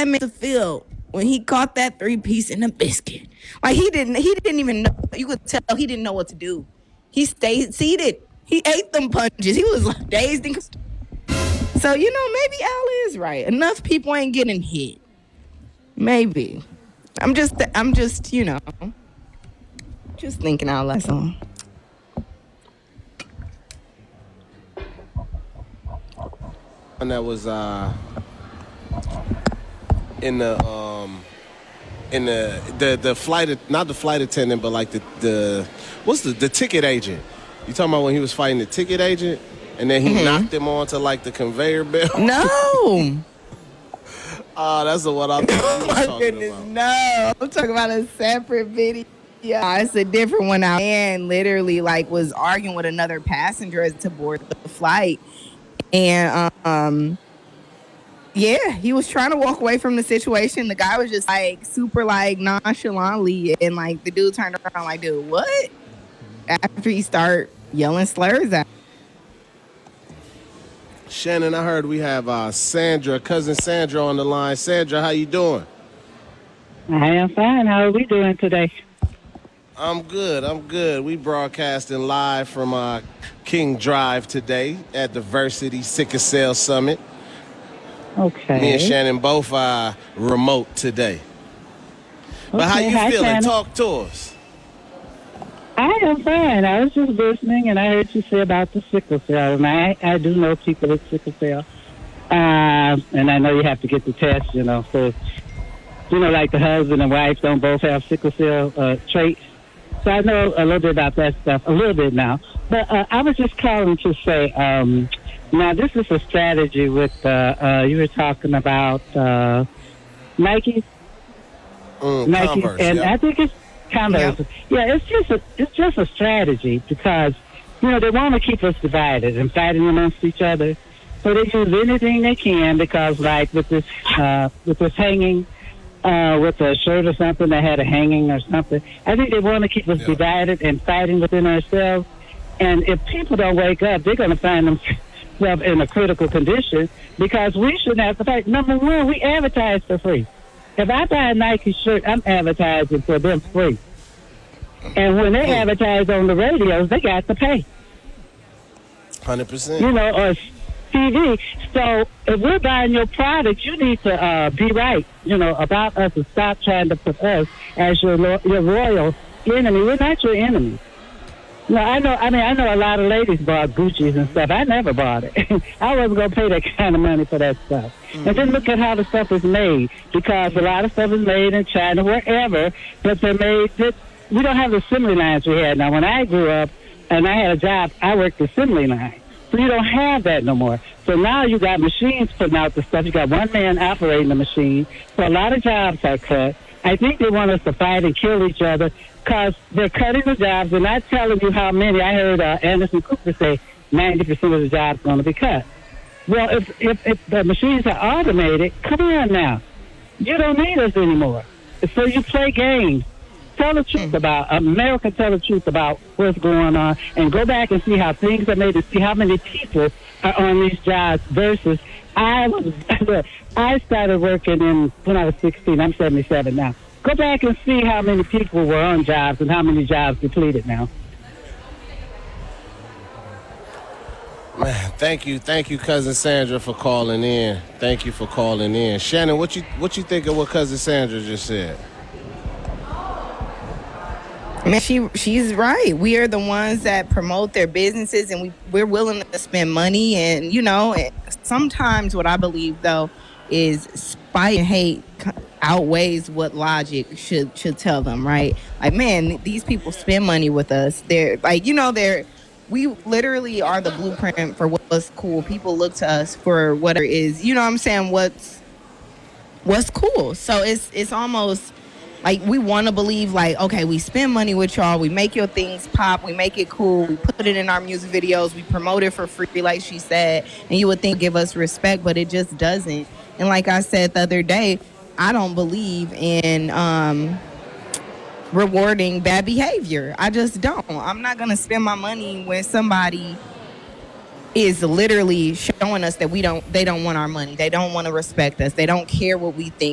that man feel when he caught that 3-piece in the biscuit? Like he didn't even know. You could tell he didn't know what to do. He stayed seated. He ate them punches. He was like dazed and confused. So maybe Al is right. Enough people ain't getting hit. Maybe. I'm just just thinking out loud. So. And that was in the flight, not the flight attendant, but like the ticket agent. You talking about when he was fighting the ticket agent and then he knocked him onto like the conveyor belt? No. Oh, that's the one I'm talking My goodness, about. no. I'm talking about a separate video. Yeah, it's a different one. Our man literally was arguing with another passenger to board the flight. And yeah, he was trying to walk away from the situation. The guy was just super nonchalantly, and the dude turned around like, dude, what? After he start yelling slurs at him. Shannon, I heard we have cousin Sandra on the line. Sandra, how you doing? I am fine. How are we doing today? I'm good. We broadcasting live from King Drive today at the Versity Sickle Cell Summit. Okay. Me and Shannon both remote today. But how you feeling? Shannon. Talk to us. I am fine. I was just listening, and I heard you say about the sickle cell, and I do know people with sickle cell. And I know you have to get the test, so, like the husband and wife don't both have sickle cell traits. So I know a little bit about that stuff, a little bit now. But I was just calling to say, now this is a strategy with, you were talking about Nike. Nike, Converse, and yeah. I think it's Converse. Yeah, it's just a strategy because, they want to keep us divided and fighting amongst each other. So they use anything they can because, with this hanging, with a shirt or something that had a hanging or something. I think they want to keep us divided and fighting within ourselves. And if people don't wake up, they're going to find themselves in a critical condition because we shouldn't have to fight. Number one, we advertise for free. If I buy a Nike shirt, I'm advertising for them free. And when they advertise on the radios, they got to pay. 100%. Or TV. So if we're buying your product, you need to be right, about us and stop trying to put us as your royal enemy. We're not your enemy. No, I know a lot of ladies bought Gucci's and stuff. I never bought it. I wasn't going to pay that kind of money for that stuff. Mm-hmm. And then look at how the stuff is made, because a lot of stuff is made in China, wherever, but they're made, we don't have the assembly lines we had. Now, when I grew up and I had a job, I worked the assembly line. So you don't have that no more. So now you got machines putting out the stuff. You got one man operating the machine. So a lot of jobs are cut. I think they want us to fight and kill each other because they're cutting the jobs. They're not telling you how many. I heard Anderson Cooper say 90% of the jobs are going to be cut. Well, if the machines are automated, come on now. You don't need us anymore. So you play games. Tell the truth about America. Tell the truth about what's going on, and go back and see how things are made, and see how many people are on these jobs. Versus, I started working when I was 16. I'm 77 now. Go back and see how many people were on jobs and how many jobs depleted now. Man, thank you, cousin Sandra, for calling in. Thank you for calling in, Shannon. What you think of what cousin Sandra just said? Man, she's right. We are the ones that promote their businesses, and we're willing to spend money. And sometimes what I believe though is spite and hate outweighs what logic should tell them. Right? Like, man, these people spend money with us. We literally are the blueprint for what's cool. People look to us for whatever is, what's cool. So it's almost like we want to believe okay, we spend money with y'all. We make your things pop. We make it cool. We put it in our music videos. We promote it for free, like she said. And you would think give us respect, but it just doesn't. And like I said the other day, I don't believe in rewarding bad behavior. I just don't. I'm not going to spend my money when somebody is literally showing us that they don't want our money. They don't want to respect us. They don't care what we think.